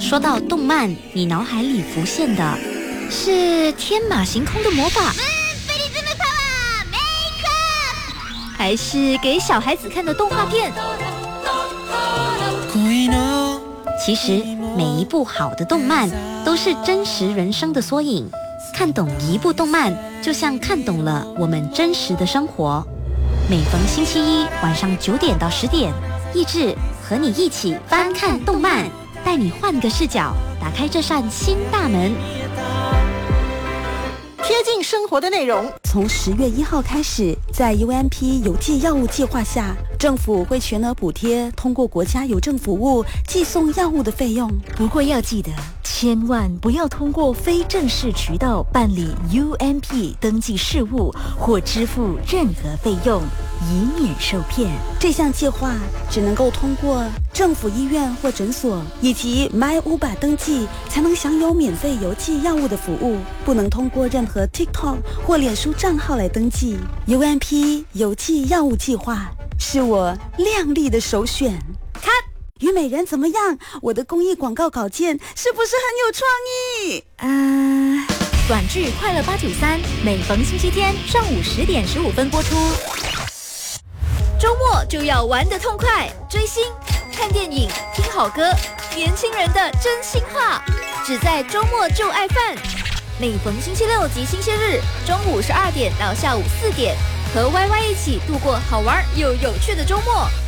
说到动漫，你脑海里浮现的是天马行空的魔法，还是给小孩子看的动画片？其实每一部好的动漫都是真实人生的缩影，看懂一部动漫就像看懂了我们真实的生活。每逢星期一晚上9点到10点，益智和你一起翻看动漫，带你换个视角，打开这扇新大门。 贴近生活的内容。 从10月1号开始，在 UNP 邮寄药物计划下，政府会全额补贴通过国家邮政服务寄送药物的费用。 不过要记得，千万不要通过非正式渠道办理 UNP 登记事务或支付任何费用，以免受骗。 这项计划只能够通过政府医院或诊所以及 MyUba 登记，才能享有免费邮寄药物的服务，不能通过任何 TikTok 或脸书账号来登记。UNP 邮寄药物计划是我亮丽的首选。看虞美人怎么样？我的公益广告稿件是不是很有创意？ 短剧快乐893，每逢星期天上午10点15分播出。周末就要玩得痛快，追星、看电影、听好歌，年轻人的真心话，只在周末就爱饭。每逢星期六及星期日，中午12点到下午4点，和 YY 一起度过好玩又有趣的周末。